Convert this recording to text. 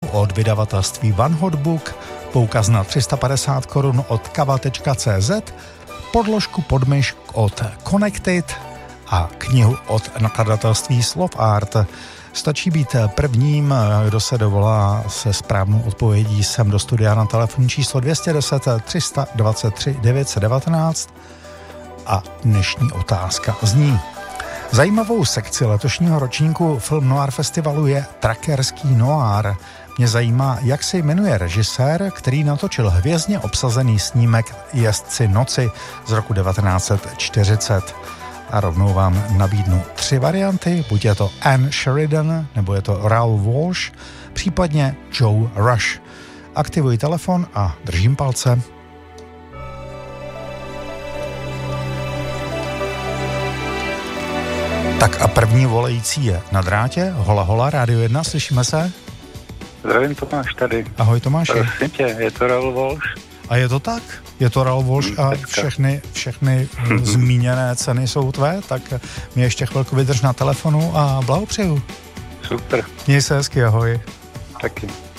od vydavatelství One Hot Book, poukaz na 350 korun od kava.cz, podložku pod myš od Connected a knihu od nakladatelství Slov Art. Stačí být prvním, kdo se dovolá se správnou odpovědí sem do studia na telefonní číslo 210 323 919 a dnešní otázka zní: zajímavou sekci letošního ročníku Film Noir Festivalu je trackerský noir. Mě zajímá, jak se jmenuje režisér, který natočil hvězdně obsazený snímek Jezdci noci z roku 1940. A rovnou vám nabídnu 3 varianty, buď je to Anne Sheridan, nebo je to Raoul Walsh, případně Joe Rush. Aktivuji telefon a držím palce. Tak a první volající je na drátě. Hola, hola, Rádio 1, slyšíme se? Zdravím, Tomáš tady. Ahoj, Tomáši. Prosím tě, je to Raoul Walsh? A je to tak? Je to Raoul Walsh a všechny zmíněné ceny jsou tvé, tak mě ještě chvilku vydrž na telefonu a blahopřeju. Super. Měj se hezky, ahoj. Taky.